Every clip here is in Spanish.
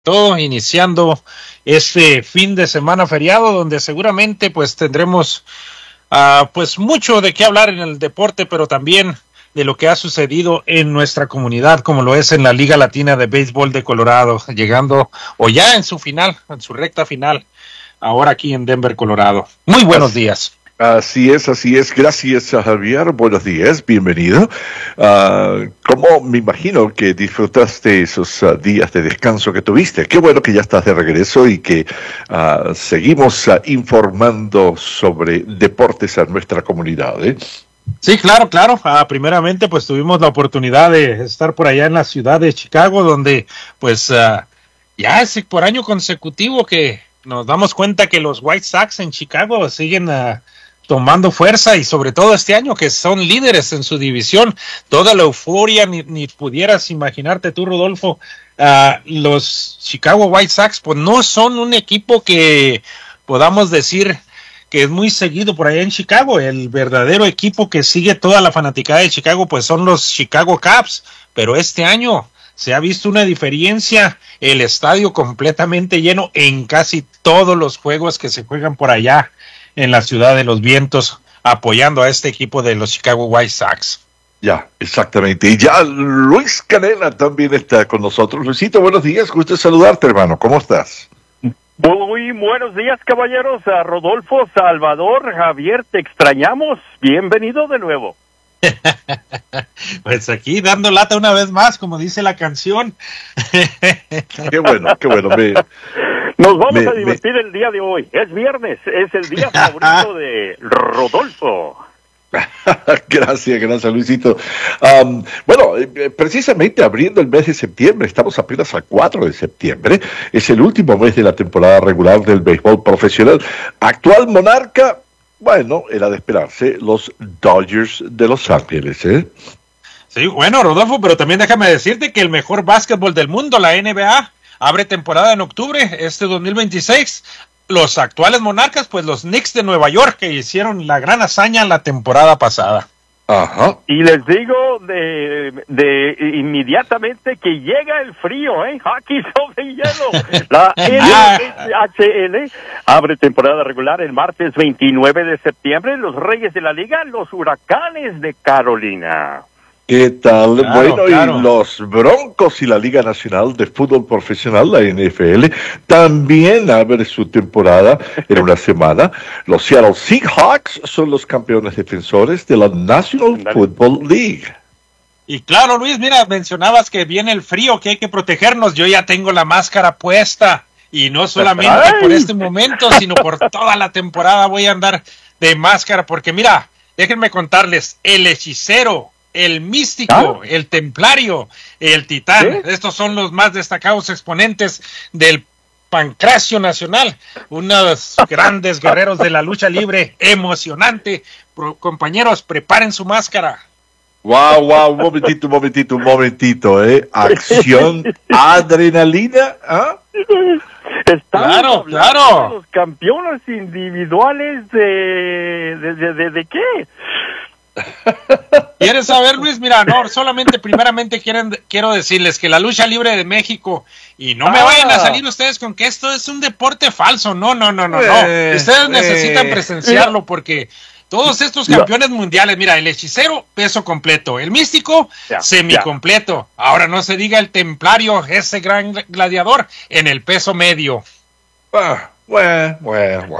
todo iniciando este fin de semana feriado donde seguramente pues tendremos pues mucho de qué hablar en el deporte, pero también de lo que ha sucedido en nuestra comunidad, como lo es en la Liga Latina de Béisbol de Colorado, llegando o ya en su final, en su recta final, ahora aquí en Denver, Colorado. Muy buenos días. Así es. Gracias, Javier. Buenos días, bienvenido. ¿Cómo me imagino que disfrutaste esos días de descanso que tuviste? Qué bueno que ya estás de regreso y que seguimos informando sobre deportes a nuestra comunidad, ¿eh? Sí, claro. Primeramente, pues tuvimos la oportunidad de estar por allá en la ciudad de Chicago, donde pues ya es por año consecutivo que nos damos cuenta que los White Sox en Chicago siguen tomando fuerza, y sobre todo este año que son líderes en su división. Toda la euforia, ni pudieras imaginarte tú, Rodolfo. Los Chicago White Sox pues no son un equipo que podamos decir que es muy seguido por allá en Chicago. El verdadero equipo que sigue toda la fanaticada de Chicago pues son los Chicago Cubs, pero este año se ha visto una diferencia, el estadio completamente lleno en casi todos los juegos que se juegan por allá en la ciudad de los vientos, apoyando a este equipo de los Chicago White Sox. Ya, exactamente. Y ya Luis Canela también está con nosotros. Luisito, buenos días, gusto saludarte, hermano. ¿Cómo estás? Muy buenos días, caballeros. A Rodolfo, Salvador, Javier, te extrañamos. Bienvenido de nuevo. Pues aquí dando lata una vez más, como dice la canción. Qué bueno. Nos vamos a divertir el día de hoy. Es viernes, es el día favorito de Rodolfo. Gracias, Luisito. Precisamente abriendo el mes de septiembre, estamos apenas a 4 de septiembre, es el último mes de la temporada regular del béisbol profesional. Actual monarca, bueno, era de esperarse, los Dodgers de Los Ángeles, ¿eh? Sí, bueno, Rodolfo, pero también déjame decirte que el mejor básquetbol del mundo, la NBA, abre temporada en octubre, 2026. Los actuales monarcas, pues los Knicks de Nueva York, que hicieron la gran hazaña la temporada pasada. Ajá. Y les digo de inmediatamente que llega el frío, hockey sobre hielo. La NHL abre temporada regular el martes 29 de septiembre. Los Reyes de la Liga, los Huracanes de Carolina. ¿Qué tal? Claro. Y los Broncos y la Liga Nacional de Fútbol Profesional, la NFL, también abre su temporada en una semana. Los Seattle Seahawks son los campeones defensores de la National Football League. Y claro, Luis, mira, mencionabas que viene el frío, que hay que protegernos. Yo ya tengo la máscara puesta, y no solamente por este momento, sino por toda la temporada voy a andar de máscara, porque mira, déjenme contarles, el hechicero, el místico, el templario, el titán, estos son los más destacados exponentes del Pancracio Nacional, unos grandes guerreros de la lucha libre, emocionante. Compañeros, preparen su máscara. Wow, un momentito, acción, adrenalina, ¿ah? Estamos hablando de los campeones individuales de ¿qué? ¿Quieres saber, Luis? Mira, no, solamente primeramente quiero decirles que la lucha libre de México, y no me vayan a salir ustedes con que esto es un deporte falso, no. Ustedes necesitan presenciarlo, porque todos estos campeones mundiales, mira, el hechicero, peso completo, el místico, semicompleto, ahora no se diga el templario, ese gran gladiador, en el peso medio. Bueno.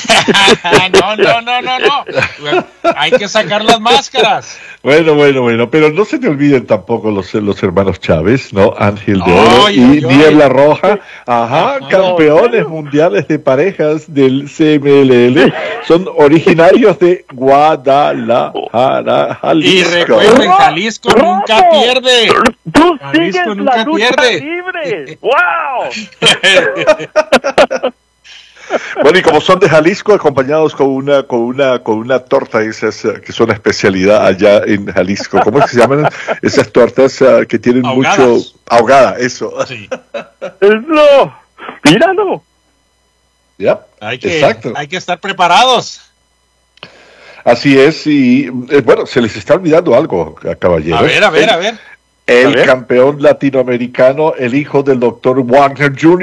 No. Hay que sacar las máscaras. Bueno, pero no se te olviden tampoco los hermanos Chávez, ¿no? Ángel de Oro y Niebla Roja, campeones mundiales de parejas del CMLL, son originarios de Guadalajara, Jalisco. Y recuerden, Jalisco nunca pierde. Tú sigues la lucha libre. ¡Wow! Bueno, y como son de Jalisco, acompañados con una torta, esas que son una especialidad allá en Jalisco. ¿Cómo es que se llaman esas tortas que tienen ahogadas? Mucho ahogada, eso? Sí. No, míralo. Ya, Hay que estar preparados. Así es, y bueno, se les está olvidando algo, caballeros. A ver. El campeón latinoamericano, el hijo del doctor Wagner Jr.